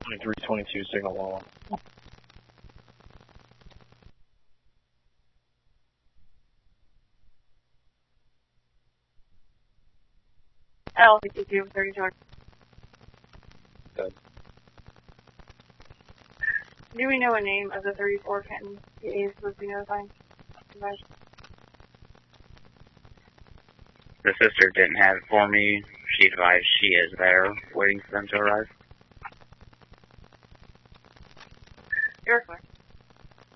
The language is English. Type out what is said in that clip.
2322 signal 1. L52 32. Good. Do we know a name of the 34 Kenton the A is supposed to be notifying? The sister didn't have it for me. She advised she is there, waiting for them to arrive. You're correct.